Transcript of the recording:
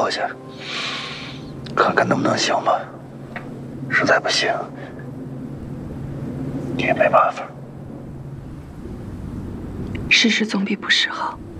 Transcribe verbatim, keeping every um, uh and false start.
跳下，看看能不能行吧。实在不行，你也没办法。 试试总比不试好。